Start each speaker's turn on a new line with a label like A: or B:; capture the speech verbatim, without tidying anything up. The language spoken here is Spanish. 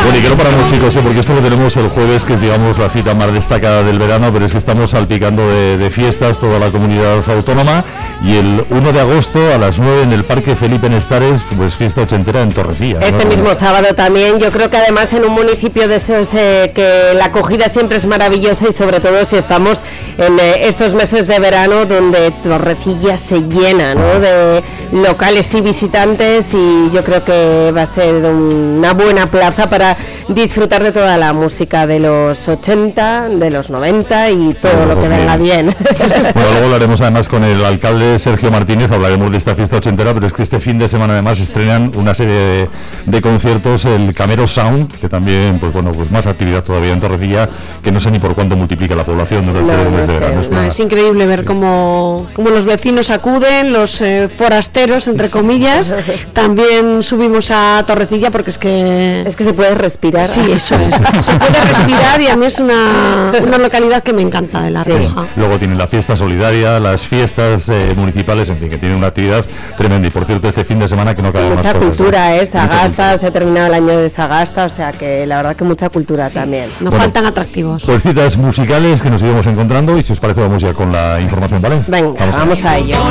A: Bueno, y que no paramos, chicos, ¿eh? Porque esto lo tenemos el jueves, que es, digamos, la cita más destacada del verano, pero es que estamos salpicando de, de fiestas toda la comunidad autónoma, y el uno de agosto a las nueve en el Parque Felipe Nestares, pues fiesta ochentera en Torrecilla.
B: Este
A: ¿no?
B: mismo sábado también, yo creo que además en un municipio de esos eh, que la acogida siempre es maravillosa, y sobre todo si estamos en eh, estos meses de verano donde Torrecilla se llena, ¿no?, de locales y visitantes, y yo creo que va a ser una buena plaza para disfrutar de toda la música de los ochenta, de los noventa y todo bueno, lo que venga bien.
A: Bueno, luego hablaremos además con el alcalde Sergio Martínez, hablaremos de esta fiesta ochentera, pero es que este fin de semana además estrenan una serie de, de conciertos, el Camero Sound, que también, pues bueno, pues más actividad todavía en Torrecilla, que no sé ni por cuánto multiplica la población durante
C: no,
A: el mes
C: no
A: de verano.
C: Es, una... no, es increíble ver cómo, cómo los vecinos acuden, los eh, forasteros, entre comillas. También subimos a Torrecilla porque es que...
B: Es que se puede respirar.
C: Sí, eso es. Se puede respirar, y a mí es una, una localidad que me encanta, de La Rioja. Sí.
A: Luego tienen la fiesta solidaria, las fiestas eh, municipales, en fin, que tienen una actividad tremenda. Y por cierto, este fin de semana que no cabe más
B: cosas. Mucha cultura, ¿eh? Sagasta, se ha terminado el año de Sagasta, o sea que la verdad que mucha cultura sí. también.
C: Nos bueno, faltan atractivos.
A: Pues citas musicales que nos iremos encontrando, y si os parece vamos ya con la información, ¿vale?
B: Venga, vamos, vamos a ello.